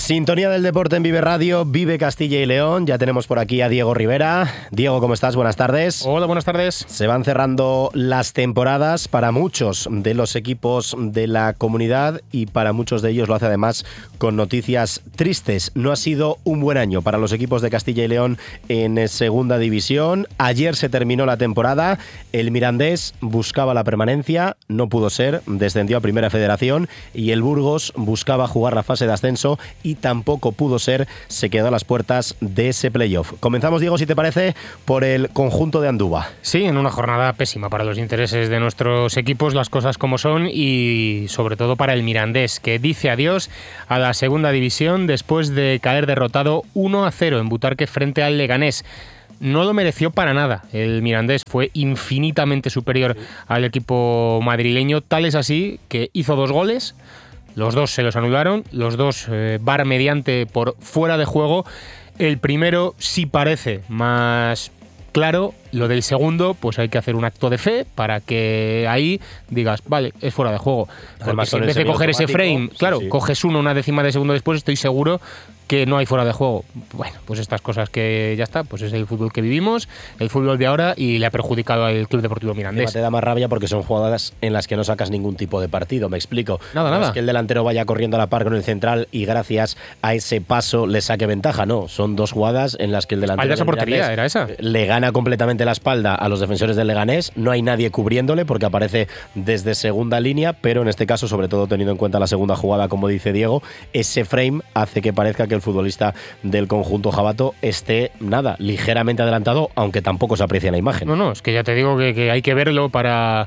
Sintonía del deporte en Vive Radio, Vive Castilla y León. Ya tenemos por aquí a Diego Rivera. Diego, ¿cómo estás? Buenas tardes. Hola, buenas tardes. Se van cerrando las temporadas para muchos de los equipos de la comunidad y para muchos de ellos lo hace además con noticias tristes. No ha sido un buen año para los equipos de Castilla y León en segunda división. Ayer se terminó la temporada. El Mirandés buscaba la permanencia, no pudo ser, descendió a Primera Federación, y el Burgos buscaba jugar la fase de ascenso y tampoco pudo ser, se quedó a las puertas de ese playoff. Comenzamos, Diego, si te parece, por el conjunto de Andúba. Sí, en una jornada pésima para los intereses de nuestros equipos, las cosas como son, y sobre todo para el Mirandés, que dice adiós a la segunda división después de caer derrotado 1-0 en Butarque frente al Leganés. No lo mereció para nada. El Mirandés fue infinitamente superior al equipo madrileño, tal es así que hizo 2 goles. Los 2 se los anularon, los 2 VAR mediante por fuera de juego. El primero sí parece más claro, lo del segundo pues hay que hacer un acto de fe para que ahí digas, vale, es fuera de juego. Porque si en vez de coger ese frame, claro, sí, coges una décima de segundo después, estoy seguro que no hay fuera de juego. Bueno, pues estas cosas que ya está, pues es el fútbol que vivimos, el fútbol de ahora, y le ha perjudicado al Club Deportivo Mirandés. Te da más rabia porque son jugadas en las que no sacas ningún tipo de partido, me explico. Nada. Es que el delantero vaya corriendo a la par con el central y gracias a ese paso le saque ventaja, no. Son 2 jugadas en las que el delantero esa portería, era esa. Le gana completamente la espalda a los defensores del Leganés, no hay nadie cubriéndole porque aparece desde segunda línea, pero en este caso, sobre todo teniendo en cuenta la segunda jugada, como dice Diego, ese frame hace que parezca que el futbolista del conjunto jabato esté, ligeramente adelantado, aunque tampoco se aprecia en la imagen. No, es que ya te digo que hay que verlo para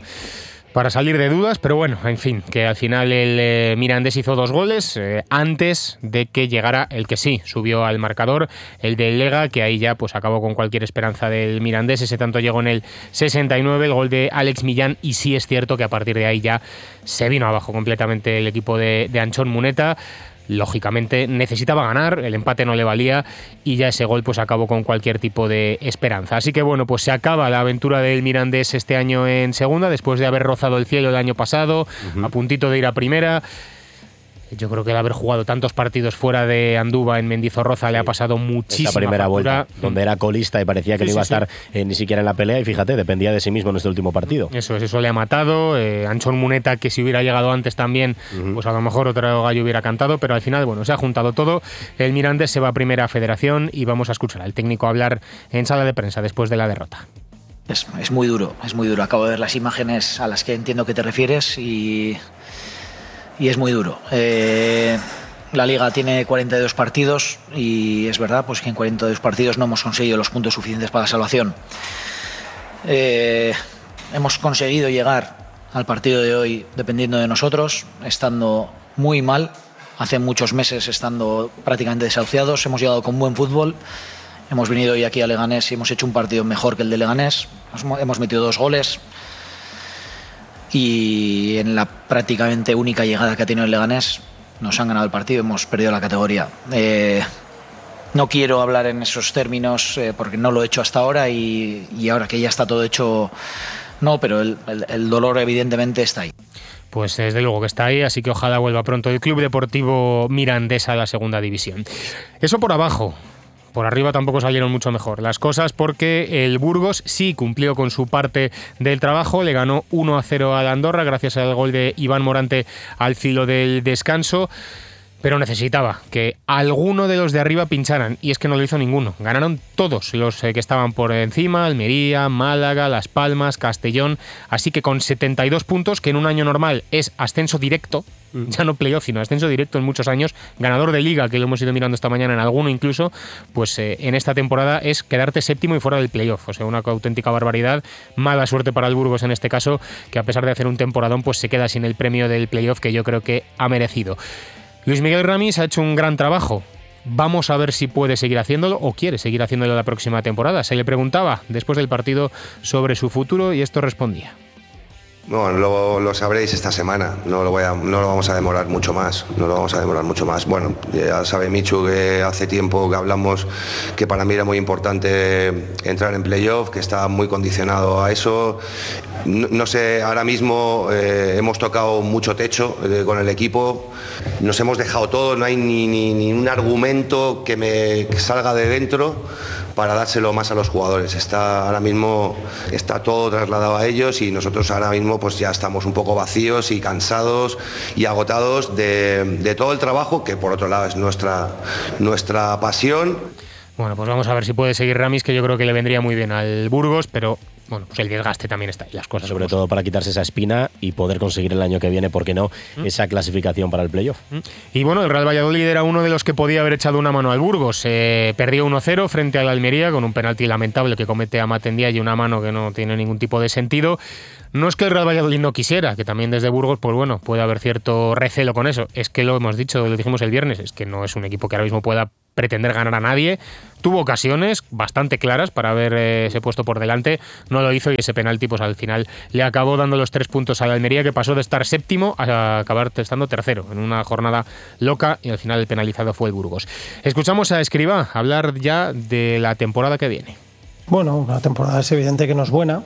salir de dudas, pero bueno, en fin, que al final el Mirandés hizo 2 goles antes de que llegara el que sí subió al marcador, el del Lega, que ahí ya pues acabó con cualquier esperanza del Mirandés. Ese tanto llegó en el 69, el gol de Alex Millán, y sí es cierto que a partir de ahí ya se vino abajo completamente el equipo de Anchón Muneta. Lógicamente necesitaba ganar, el empate no le valía y ya ese gol pues acabó con cualquier tipo de esperanza. Así que bueno, pues se acaba la aventura del Mirandés este año en segunda, después de haber rozado el cielo el año pasado, a puntito de ir a primera. Yo creo que el haber jugado tantos partidos fuera de Andúba en Mendizorroza le ha pasado muchísima esta primera factura. Vuelta, donde era colista y parecía que no iba a estar ni siquiera en la pelea, y fíjate, dependía de sí mismo en este último partido. Eso le ha matado. Anchón Muneta, que si hubiera llegado antes también, pues a lo mejor otro gallo hubiera cantado, pero al final, bueno, se ha juntado todo. El Mirandés se va a Primera Federación y vamos a escuchar al técnico hablar en sala de prensa después de la derrota. Es muy duro, es muy duro. Acabo de ver las imágenes a las que entiendo que te refieres y es muy duro. La Liga tiene 42 partidos y es verdad pues que en 42 partidos no hemos conseguido los puntos suficientes para la salvación. Hemos conseguido llegar al partido de hoy dependiendo de nosotros, estando muy mal, hace muchos meses estando prácticamente desahuciados. Hemos llegado con buen fútbol, hemos venido hoy aquí a Leganés y hemos hecho un partido mejor que el de Leganés, hemos metido 2 goles. Y en la prácticamente única llegada que ha tenido el Leganés nos han ganado el partido, hemos perdido la categoría. No quiero hablar en esos términos porque no lo he hecho hasta ahora y ahora que ya está todo hecho, no, pero el dolor evidentemente está ahí. Pues desde luego que está ahí, así que ojalá vuelva pronto el Club Deportivo Mirandés a la segunda división. Eso por abajo. Por arriba tampoco salieron mucho mejor las cosas, porque el Burgos sí cumplió con su parte del trabajo, le ganó 1-0 al Andorra gracias al gol de Iván Morante al filo del descanso, pero necesitaba que alguno de los de arriba pincharan, y es que no lo hizo ninguno. Ganaron todos los que estaban por encima: Almería, Málaga, Las Palmas, Castellón, así que con 72 puntos, que en un año normal es ascenso directo, ya no playoff, sino ascenso directo en muchos años, ganador de Liga, que lo hemos ido mirando esta mañana en alguno incluso, pues en esta temporada es quedarte séptimo y fuera del playoff. O sea, una auténtica barbaridad. Mala suerte para el Burgos en este caso, que a pesar de hacer un temporadón, pues se queda sin el premio del playoff que yo creo que ha merecido. Luis Miguel Ramis ha hecho un gran trabajo. Vamos a ver si puede seguir haciéndolo o quiere seguir haciéndolo la próxima temporada. Se le preguntaba después del partido sobre su futuro y esto respondía. Bueno, lo sabréis esta semana, no lo vamos a demorar mucho más, Bueno, ya sabe Michu que hace tiempo que hablamos que para mí era muy importante entrar en playoff, que estaba muy condicionado a eso, No sé, ahora mismo hemos tocado mucho techo con el equipo, nos hemos dejado todo, no hay ni un argumento que me salga de dentro para dárselo más a los jugadores. Ahora mismo está todo trasladado a ellos y nosotros ahora mismo pues ya estamos un poco vacíos y cansados y agotados de todo el trabajo, que por otro lado es nuestra pasión. Bueno, pues vamos a ver si puede seguir Ramis, que yo creo que le vendría muy bien al Burgos, pero bueno, pues el desgaste también está ahí, las cosas. Sobre todo para quitarse esa espina y poder conseguir el año que viene, ¿por qué no?, esa clasificación para el playoff. Y bueno, el Real Valladolid era uno de los que podía haber echado una mano al Burgos. Perdió 1-0 frente al Almería con un penalti lamentable que comete Amat Ndiaye y una mano que no tiene ningún tipo de sentido. No es que el Real Valladolid no quisiera, que también desde Burgos, pues bueno, puede haber cierto recelo con eso. Es que lo hemos dicho, lo dijimos el viernes, es que no es un equipo que ahora mismo pueda pretender ganar a nadie. Tuvo ocasiones bastante claras para haberse puesto por delante, no lo hizo y ese penalti pues al final le acabó dando los 3 puntos a la Almería, que pasó de estar séptimo a acabar estando tercero en una jornada loca, y al final el penalizado fue el Burgos. Escuchamos a Escribá hablar ya de la temporada que viene. Bueno, la temporada es evidente que no es buena.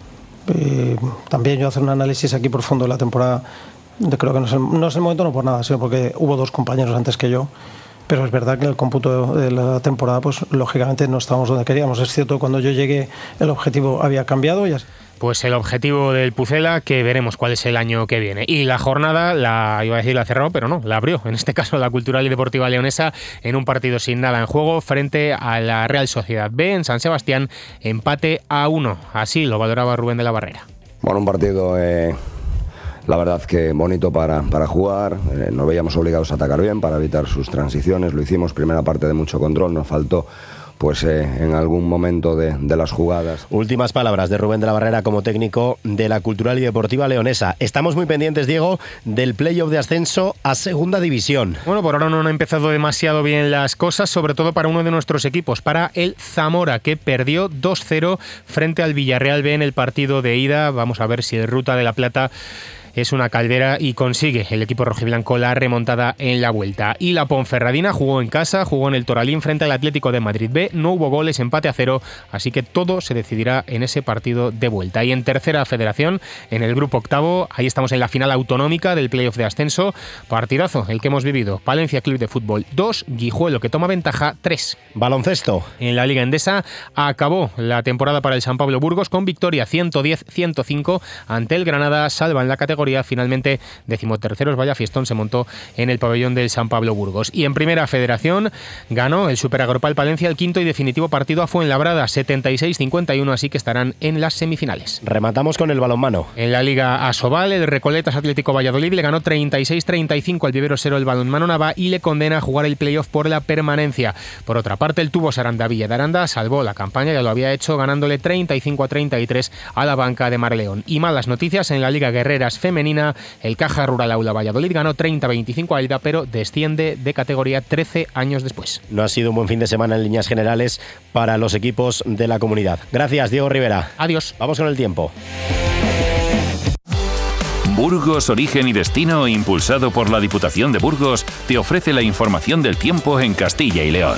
También yo hacer un análisis aquí profundo de la temporada, creo que no es el momento, no por nada, sino porque hubo 2 compañeros antes que yo, pero es verdad que en el cómputo de la temporada pues lógicamente no estábamos donde queríamos. Es cierto, cuando yo llegué el objetivo había cambiado y así. Pues el objetivo del Pucela, que veremos cuál es el año que viene. Y la jornada, la cerró, pero no, la abrió. En este caso, la Cultural y Deportiva Leonesa, en un partido sin nada en juego, frente a la Real Sociedad B en San Sebastián, empate a 1. Así lo valoraba Rubén de la Barrera. Bueno, un partido, la verdad que bonito para jugar. Nos veíamos obligados a atacar bien para evitar sus transiciones. Lo hicimos, primera parte de mucho control, nos faltó pues en algún momento de las jugadas. Últimas palabras de Rubén de la Barrera como técnico de la Cultural y Deportiva Leonesa. Estamos muy pendientes, Diego, del playoff de ascenso a Segunda División. Bueno, por ahora no han empezado demasiado bien las cosas, sobre todo para uno de nuestros equipos, para el Zamora, que perdió 2-0 frente al Villarreal B en el partido de ida. Vamos a ver si el Ruta de la Plata es una caldera y consigue el equipo rojiblanco la remontada en la vuelta. Y la Ponferradina jugó en casa, jugó en el Toralín frente al Atlético de Madrid B, no hubo goles, empate a 0, así que todo se decidirá en ese partido de vuelta. Y en tercera federación, en el grupo octavo, ahí estamos en la final autonómica del playoff de ascenso, partidazo el que hemos vivido. Palencia Club de Fútbol 2, Guijuelo, que toma ventaja 3. Baloncesto. En la Liga Endesa acabó la temporada para el San Pablo Burgos con victoria 110-105 ante el Granada, salva en la categoría. Finalmente, 13º, vaya fiestón se montó en el pabellón del San Pablo Burgos. Y en primera federación ganó el Superagropal Palencia el quinto y definitivo partido a Fuenlabrada, 76-51, así que estarán en las semifinales. Rematamos con el balonmano. En la Liga Asobal, el Recoletas Atlético Valladolid le ganó 36-35 al Vivero Sero el Balonmano Nava y le condena a jugar el playoff por la permanencia. Por otra parte, el Tubos Aranda Villa de Aranda salvó la campaña, ya lo había hecho ganándole 35-33 a la banca de Marleón. Y malas noticias en la Liga Guerreras Femenina, el Caja Rural Aula Valladolid ganó 30-25 a Elda, pero desciende de categoría 13 años después. No ha sido un buen fin de semana en líneas generales para los equipos de la comunidad. Gracias, Diego Rivera. Adiós. Vamos con el tiempo. Burgos, Origen y Destino, impulsado por la Diputación de Burgos, te ofrece la información del tiempo en Castilla y León.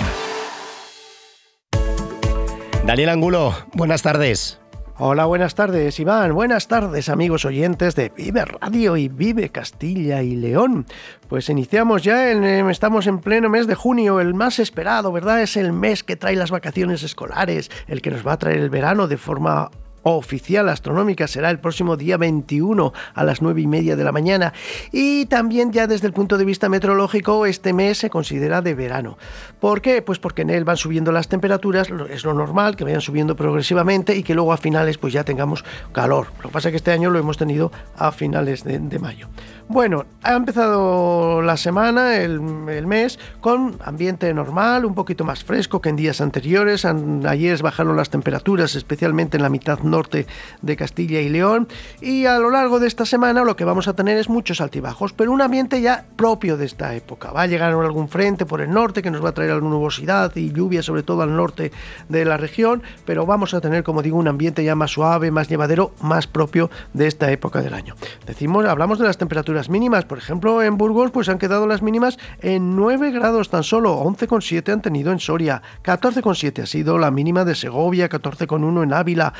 Daniel Angulo, buenas tardes. Hola, buenas tardes, Iván. Buenas tardes, amigos oyentes de Vive Radio y Vive Castilla y León. Pues iniciamos ya, estamos en pleno mes de junio, el más esperado, ¿verdad? Es el mes que trae las vacaciones escolares, el que nos va a traer el verano de forma oficial astronómica. Será el próximo día 21 a las 9:30 de la mañana. Y también ya desde el punto de vista meteorológico, este mes se considera de verano. ¿Por qué? Pues porque en él van subiendo las temperaturas, es lo normal, que vayan subiendo progresivamente y que luego a finales pues ya tengamos calor. Lo que pasa es que este año lo hemos tenido a finales de mayo. Bueno, ha empezado la semana, el mes, con ambiente normal, un poquito más fresco que en días anteriores. Ayer bajaron las temperaturas, especialmente en la mitad norte de Castilla y León, y a lo largo de esta semana lo que vamos a tener es muchos altibajos, pero un ambiente ya propio de esta época. Va a llegar algún frente por el norte que nos va a traer alguna nubosidad y lluvia, sobre todo al norte de la región, pero vamos a tener, como digo, un ambiente ya más suave, más llevadero, más propio de esta época del año. Hablamos de las temperaturas mínimas. Por ejemplo, en Burgos pues han quedado las mínimas en 9 grados tan solo, 11,7 han tenido en Soria, 14,7 ha sido la mínima de Segovia, 14,1 en Ávila, 15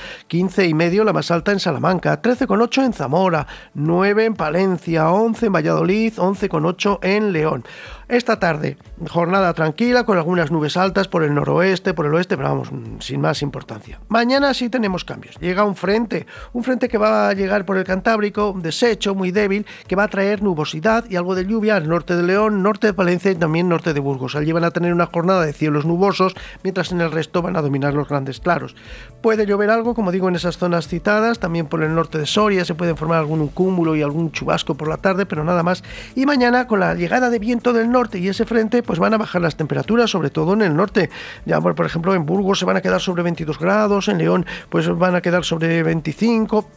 15,5 la más alta en Salamanca, 13,8 en Zamora, 9 en Palencia, 11 en Valladolid, 11,8 en León. Esta tarde, jornada tranquila con algunas nubes altas por el noroeste, por el oeste, pero vamos, sin más importancia. Mañana sí tenemos cambios. Llega un frente que va a llegar por el Cantábrico, deshecho, muy débil, que va a traer nubosidad y algo de lluvia al norte de León, norte de Palencia y también norte de Burgos. Allí van a tener una jornada de cielos nubosos, mientras en el resto van a dominar los grandes claros. Puede llover algo, como digo, en esas zonas citadas, también por el norte de Soria se puede formar algún cúmulo y algún chubasco por la tarde, pero nada más. Y mañana, con la llegada de viento del norte y ese frente, pues van a bajar las temperaturas, sobre todo en el norte. Ya, por ejemplo, en Burgos se van a quedar sobre 22 grados, en León pues van a quedar sobre 25.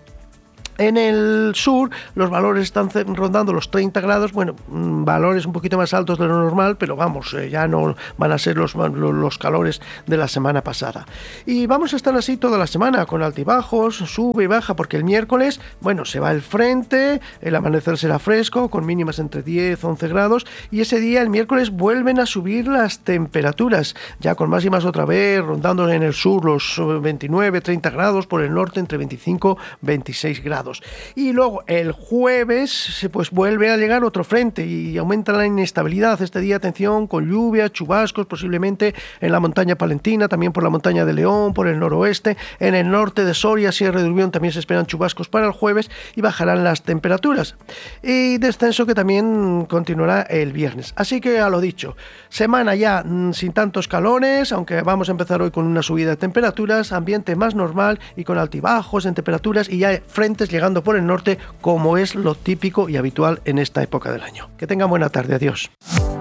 En el sur los valores están rondando los 30 grados, bueno, valores un poquito más altos de lo normal, pero vamos, ya no van a ser los calores de la semana pasada. Y vamos a estar así toda la semana, con altibajos, sube y baja, porque el miércoles, bueno, se va el frente, el amanecer será fresco, con mínimas entre 10 y 11 grados, y ese día, el miércoles, vuelven a subir las temperaturas, ya con máximas otra vez, rondando en el sur los 29, 30 grados, por el norte entre 25 y 26 grados. Y luego el jueves pues vuelve a llegar otro frente y aumenta la inestabilidad. Este día, atención, con lluvia, chubascos posiblemente en la montaña palentina, también por la montaña de León, por el noroeste. En el norte de Soria, Sierra de Urbión, también se esperan chubascos para el jueves y bajarán las temperaturas. Y descenso que también continuará el viernes. Así que, a lo dicho, semana ya sin tantos calores, aunque vamos a empezar hoy con una subida de temperaturas, ambiente más normal y con altibajos en temperaturas y ya frentes llegando por el norte, como es lo típico y habitual en esta época del año. Que tengan buena tarde, adiós.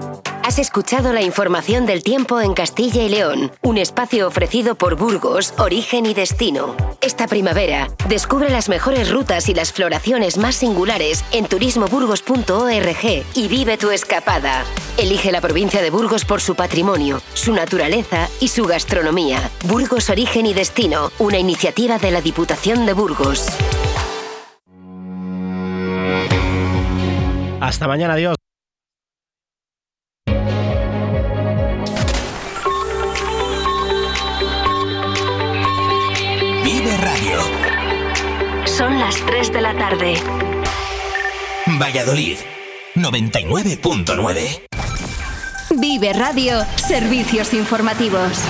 Has escuchado la información del tiempo en Castilla y León, un espacio ofrecido por Burgos, Origen y Destino. Esta primavera, descubre las mejores rutas y las floraciones más singulares en turismoburgos.org y vive tu escapada. Elige la provincia de Burgos por su patrimonio, su naturaleza y su gastronomía. Burgos, Origen y Destino, una iniciativa de la Diputación de Burgos. Hasta mañana, adiós. Vive Radio. Son las 3 de la tarde. Valladolid, 99.9. Vive Radio, servicios informativos.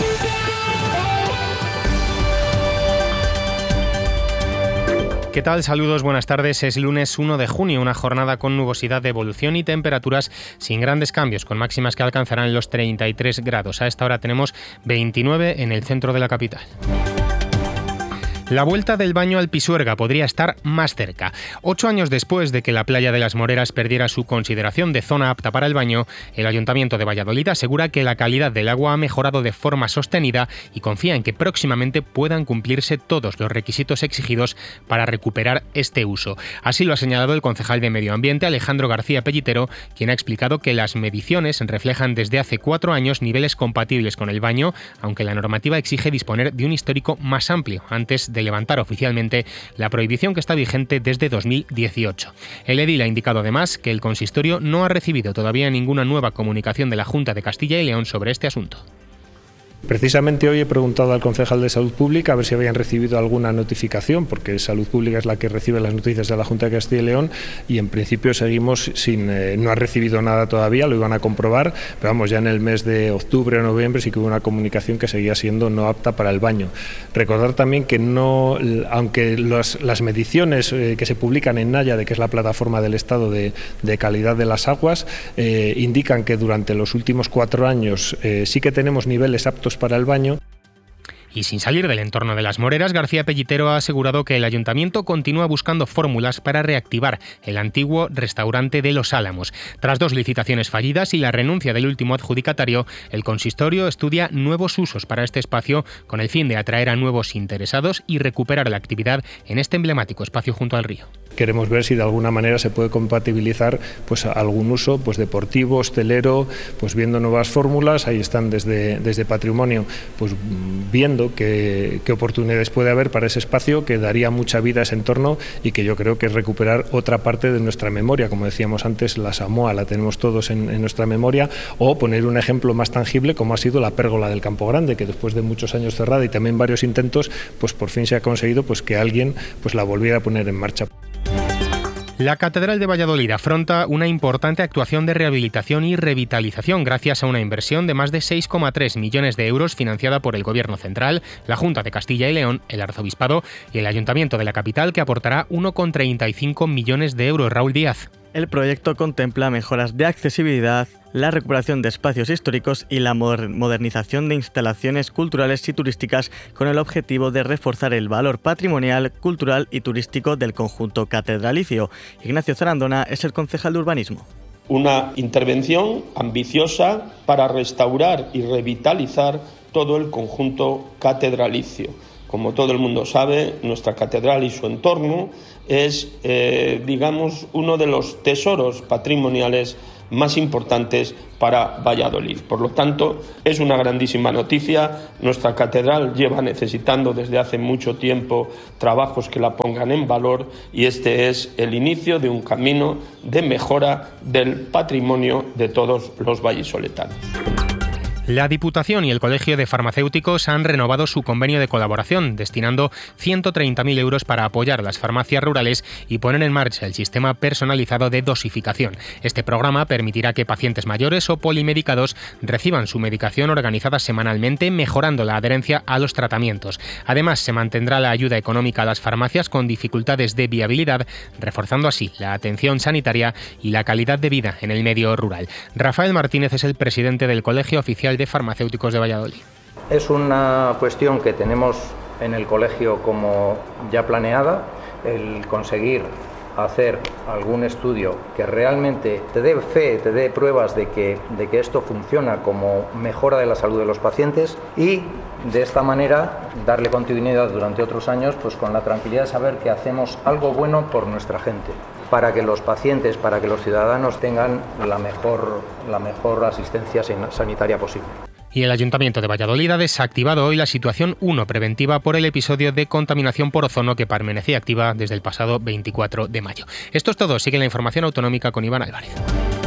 ¿Qué tal? Saludos, buenas tardes. Es lunes 1 de junio, una jornada con nubosidad de evolución y temperaturas sin grandes cambios, con máximas que alcanzarán los 33 grados. A esta hora tenemos 29 en el centro de la capital. La vuelta del baño al Pisuerga podría estar más cerca. 8 años después de que la playa de las Moreras perdiera su consideración de zona apta para el baño, el Ayuntamiento de Valladolid asegura que la calidad del agua ha mejorado de forma sostenida y confía en que próximamente puedan cumplirse todos los requisitos exigidos para recuperar este uso. Así lo ha señalado el concejal de Medio Ambiente, Alejandro García Pellitero, quien ha explicado que las mediciones reflejan desde hace 4 años niveles compatibles con el baño, aunque la normativa exige disponer de un histórico más amplio antes de levantar oficialmente la prohibición que está vigente desde 2018. El edil ha indicado además que el consistorio no ha recibido todavía ninguna nueva comunicación de la Junta de Castilla y León sobre este asunto. Precisamente hoy he preguntado al concejal de Salud Pública a ver si habían recibido alguna notificación, porque Salud Pública es la que recibe las noticias de la Junta de Castilla y León, y en principio seguimos sin, no ha recibido nada todavía, lo iban a comprobar, pero vamos, ya en el mes de octubre o noviembre sí que hubo una comunicación que seguía siendo no apta para el baño. Recordar también que no, aunque las mediciones que se publican en Náyade, que es la plataforma del Estado de calidad de las aguas, indican que durante los últimos 4 años sí que tenemos niveles aptos para el baño. Y sin salir del entorno de las Moreras, García Pellitero ha asegurado que el Ayuntamiento continúa buscando fórmulas para reactivar el antiguo restaurante de Los Álamos. Tras 2 licitaciones fallidas y la renuncia del último adjudicatario, el consistorio estudia nuevos usos para este espacio con el fin de atraer a nuevos interesados y recuperar la actividad en este emblemático espacio junto al río. Queremos ver si de alguna manera se puede compatibilizar pues algún uso pues deportivo, hostelero, pues viendo nuevas fórmulas. Ahí están desde Patrimonio pues viendo estudiando qué oportunidades puede haber para ese espacio que daría mucha vida a ese entorno y que yo creo que es recuperar otra parte de nuestra memoria. Como decíamos antes, la Samoa la tenemos todos en nuestra memoria, o poner un ejemplo más tangible como ha sido la pérgola del Campo Grande, que después de muchos años cerrada y también varios intentos, pues por fin se ha conseguido pues que alguien pues la volviera a poner en marcha. La Catedral de Valladolid afronta una importante actuación de rehabilitación y revitalización gracias a una inversión de más de 6,3 millones de euros financiada por el Gobierno Central, la Junta de Castilla y León, el Arzobispado y el Ayuntamiento de la capital, que aportará 1,35 millones de euros. Raúl Díaz. El proyecto contempla mejoras de accesibilidad, la recuperación de espacios históricos y la modernización de instalaciones culturales y turísticas con el objetivo de reforzar el valor patrimonial, cultural y turístico del conjunto catedralicio. Ignacio Zarandona es el concejal de urbanismo. Una intervención ambiciosa para restaurar y revitalizar todo el conjunto catedralicio. Como todo el mundo sabe, nuestra catedral y su entorno es, digamos, uno de los tesoros patrimoniales más importantes para Valladolid. Por lo tanto, es una grandísima noticia. Nuestra catedral lleva necesitando desde hace mucho tiempo trabajos que la pongan en valor, y este es el inicio de un camino de mejora del patrimonio de todos los vallisoletanos. La Diputación y el Colegio de Farmacéuticos han renovado su convenio de colaboración, destinando 130.000 euros para apoyar las farmacias rurales y poner en marcha el sistema personalizado de dosificación. Este programa permitirá que pacientes mayores o polimedicados reciban su medicación organizada semanalmente, mejorando la adherencia a los tratamientos. Además, se mantendrá la ayuda económica a las farmacias con dificultades de viabilidad, reforzando así la atención sanitaria y la calidad de vida en el medio rural. Rafael Martínez es el presidente del Colegio Oficial de Farmacéuticos de Valladolid. Es una cuestión que tenemos en el colegio como ya planeada, el conseguir hacer algún estudio que realmente te dé fe, te dé pruebas de que esto funciona como mejora de la salud de los pacientes, y de esta manera darle continuidad durante otros años, pues con la tranquilidad de saber que hacemos algo bueno por nuestra gente, para que los pacientes, para que los ciudadanos tengan la mejor asistencia sanitaria posible. Y el Ayuntamiento de Valladolid ha desactivado hoy la situación 1 preventiva por el episodio de contaminación por ozono que permanecía activa desde el pasado 24 de mayo. Esto es todo. Sigue la información autonómica con Iván Álvarez.